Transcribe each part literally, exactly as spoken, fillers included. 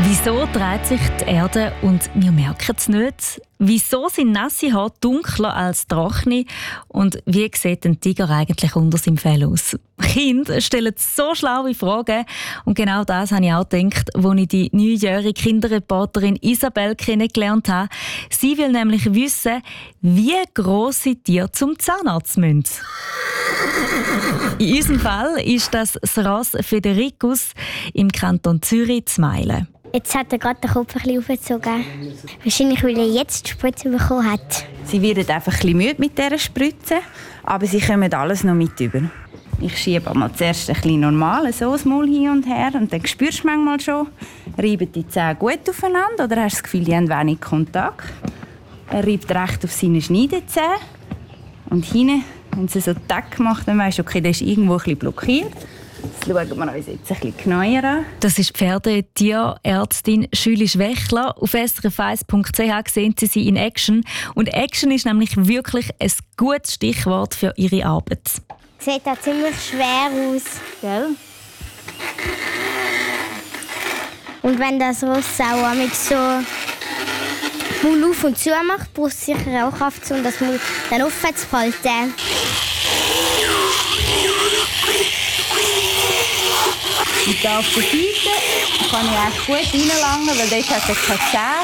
Wieso dreht sich die Erde und wir merken es nicht? Wieso sind nasse Haare dunkler als trockene? Und wie sieht ein Tiger eigentlich unter seinem Fell aus? Kinder stellen so schlaue Fragen. Und genau das habe ich auch gedacht, als ich die neunjährige Kinderreporterin Isabel kennengelernt habe. Sie will nämlich wissen, wie grosse Tiere zum Zahnarzt müssen. In unserem Fall ist das das Ross Federicus im Kanton Zürich zu Meilen. Jetzt hat er gerade den Kopf ein bisschen aufgezogen. Wahrscheinlich, weil er jetzt die Spritze bekommen hat. Sie werden einfach ein bisschen müde mit dieser Spritze, aber sie kommen alles noch mit über. Ich schiebe einmal zuerst ein bisschen normal, so das Maul hin und her, und dann spürst du manchmal schon, reiben die Zähne gut aufeinander oder hast du das Gefühl, die haben wenig Kontakt. Er reibt recht auf seine Schneidezähne und hinten, wenn sie so Tack macht, dann weisst du, okay, der ist irgendwo ein bisschen blockiert. Das schauen wir uns jetzt ein bisschen genauer an. Das ist die Pferdetierärztin Julie Schwächler. Auf s r f eins punkt c h sehen Sie sie in Action. Und Action ist nämlich wirklich ein gutes Stichwort für ihre Arbeit. Sieht auch ziemlich schwer aus. Gell? Und wenn das Ross auch mit so Maul auf und zu macht, braucht es sicher auch Kraft, um das Maul dann offen zu halten. Und hier auf der Seite kann ich echt gut reinlangen, weil dort hat er keine Zähne.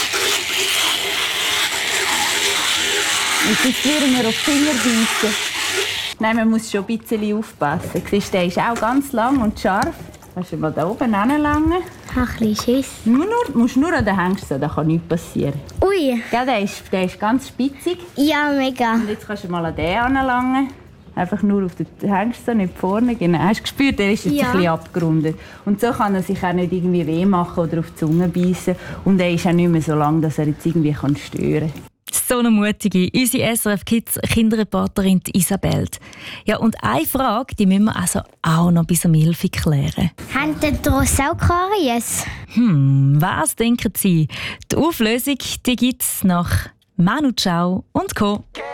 Und jetzt würden wir auf die Finger beißen. Nein, man muss schon ein bisschen aufpassen. Siehst du, der ist auch ganz lang und scharf. Kannst du mal da oben hinlangen? Ich habe ein bisschen Schiss. Nur, nur, du musst nur an den Hengst, da kann nichts passieren. Ui. Ja, der, ist, der ist ganz spitzig. Ja, mega. Und jetzt kannst du mal an den hinlangen. Einfach nur auf den Hengst, nicht vorne. Genau. Hast du gespürt, der ist jetzt Ja. ein bisschen abgerundet. Und so kann er sich auch nicht irgendwie weh machen oder auf die Zunge beißen. Und er ist auch nicht mehr so lang, dass er jetzt irgendwie stören kann. So eine mutige, unsere S R F Kids Kinderreporterin Isabel. Ja, und eine Frage, die müssen wir also auch noch bis um Hilfe klären. Haben die Ross auch Karies? Hm, was denken Sie? Die Auflösung gibt es nach Manu Chao und Co.